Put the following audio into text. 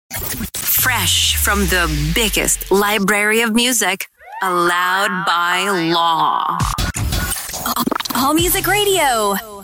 Fresh from the biggest library of music, allowed by law. All Music Radio.